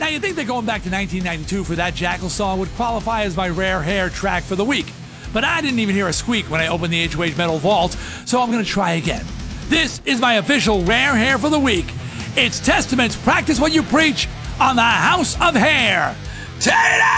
you'd think that going back to 1992 for that Jackal song would qualify as my rare hair track for the week. But I didn't even hear a squeak when I opened the HOH Metal Vault, so I'm going to try again. This is my official rare hair for the week. It's Testament's Practice What You Preach on the House of Hair. Turn it up!